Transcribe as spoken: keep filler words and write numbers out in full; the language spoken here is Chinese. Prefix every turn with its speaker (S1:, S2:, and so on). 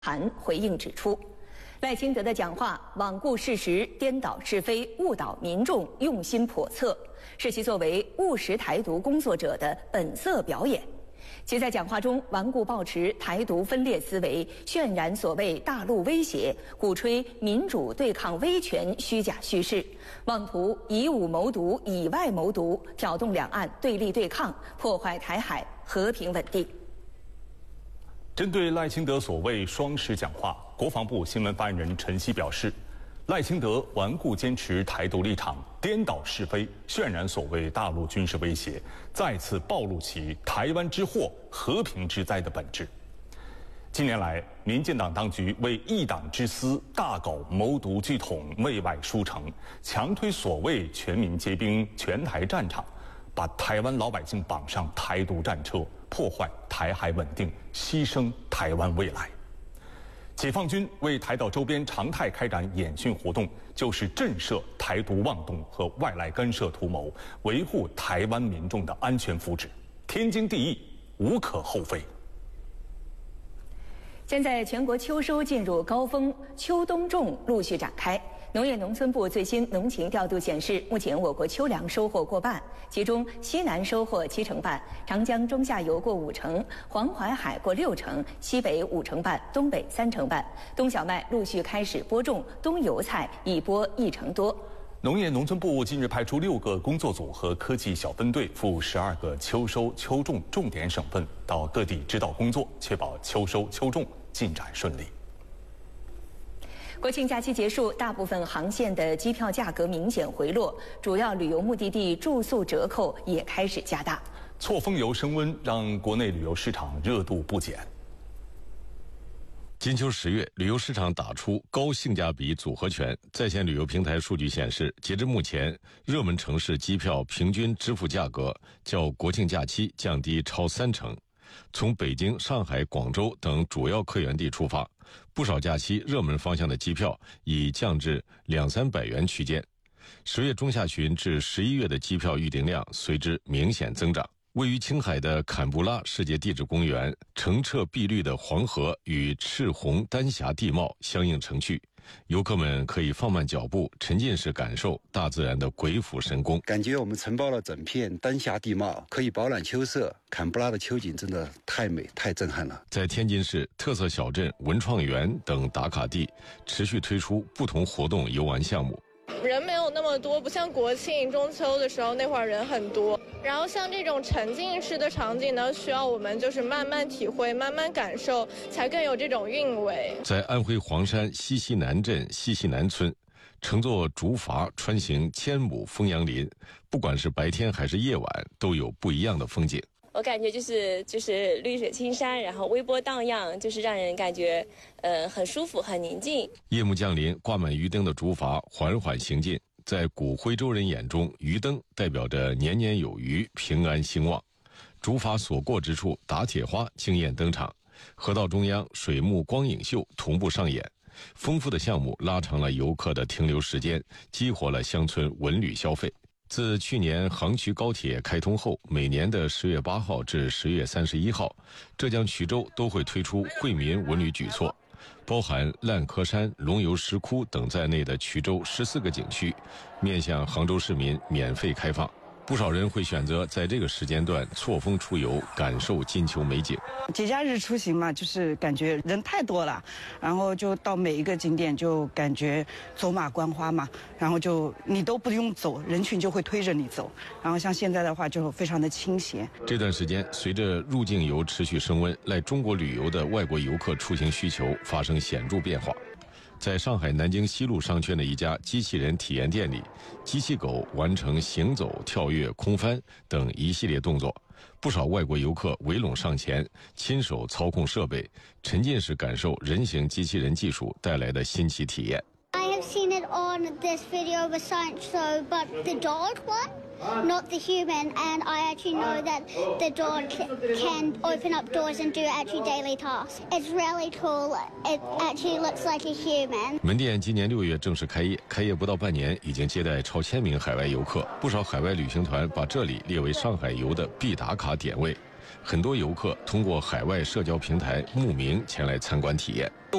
S1: 韩回应指出，赖清德的讲话罔顾事实、颠倒是非、误导民众，用心叵测，是其作为务实台独工作者的本色表演。其在讲话中顽固抱持台独分裂思维，渲染所谓大陆威胁，鼓吹民主对抗威权虚假叙事，妄图以武谋独、以外谋独，挑动两岸对立对抗，破坏台海和平稳定。
S2: 针对赖清德所谓双十讲话，国防部新闻发言人陈希表示，赖清德顽固坚持台独立场，颠倒是非，渲染所谓大陆军事威胁，再次暴露其台湾之祸、和平之灾的本质。近年来，民进党当局为一党之私，大搞谋独拒统、为外输城，强推所谓全民皆兵、全台战场，把台湾老百姓绑上台独战车，破坏台海稳定，牺牲台湾未来。解放军为台岛周边常态开展演训活动，就是震慑台独妄动和外来干涉图谋，维护台湾民众的安全福祉，天经地义，无可厚非。
S1: 现在全国秋收进入高峰，秋冬种陆续展开。农业农村部最新农情调度显示，目前我国秋粮收获过半，其中西南收获七成半，长江中下游过五成，黄淮海过六成，西北五成半，东北三成半。冬小麦陆续开始播种，冬油菜已播一成多。
S2: 农业农村部近日派出六个工作组和科技小分队赴十二个秋收秋种重点省份，到各地指导工作，确保秋收秋种进展顺利。
S1: 国庆假期结束，大部分航线的机票价格明显回落，主要旅游目的地住宿折扣也开始加大。
S2: 错峰游升温，让国内旅游市场热度不减。
S3: 金秋十月，旅游市场打出高性价比组合拳。在线旅游平台数据显示，截至目前，热门城市机票平均支付价格较国庆假期降低超三成。从北京、上海、广州等主要客源地出发，不少假期热门方向的机票已降至两三百元区间。十月中下旬至十一月的机票预订量随之明显增长。位于青海的坎布拉世界地质公园，澄澈碧绿的黄河与赤红丹霞地貌相映成趣，游客们可以放慢脚步，沉浸式感受大自然的鬼斧神工。
S4: 感觉我们承包了整片丹霞地貌，可以饱览秋色。坎布拉的秋景真的太美太震撼了。
S3: 在天津市特色小镇文创园等打卡地，持续推出不同活动游玩项目。
S5: 人没有那么多，不像国庆中秋的时候那会儿人很多，然后像这种沉浸式的场景呢，需要我们就是慢慢体会，慢慢感受，才更有这种韵味。
S3: 在安徽黄山西溪南镇西溪南村，乘坐竹筏穿行千亩枫杨林，不管是白天还是夜晚，都有不一样的风景。
S6: 我感觉就是就是绿水青山，然后微波荡漾，就是让人感觉呃很舒服很宁静。
S3: 夜幕降临，挂满鱼灯的竹筏缓缓行进，在古徽州人眼中，鱼灯代表着年年有余、平安兴旺。竹筏所过之处，打铁花惊艳登场，河道中央水幕光影秀同步上演。丰富的项目拉长了游客的停留时间，激活了乡村文旅消费。自去年杭衢高铁开通后，每年的十月八号至十月三十一号，浙江衢州都会推出惠民文旅举措，包含烂柯山、龙游石窟等在内的衢州十四个景区，面向杭州市民免费开放。不少人会选择在这个时间段错峰出游，感受金秋美景。
S7: 节假日出行嘛，就是感觉人太多了，然后就到每一个景点就感觉走马观花嘛，然后就你都不用走，人群就会推着你走。然后像现在的话就非常的清闲。
S3: 这段时间随着入境游持续升温，来中国旅游的外国游客出行需求发生显著变化。在上海南京西路商圈的一家机器人体验店里，机器狗完成行走、跳跃、空翻等一系列动作，不少外国游客围拢上前，亲手操控设备，沉浸式感受人形机器人技术带来的新奇体验。
S8: I have seen it on this video of a science show, but the dog one, not the human, and I actually know that the dog can open up doors and do actually daily tasks. It's really cool. It actually looks like a human.
S3: 门店今年六月正式开业，开业不到半年，已经接待超千名海外游客。不少海外旅行团把这里列为上海游的必打卡点位。 很多游客通过海外社交平台慕名前来参观体验。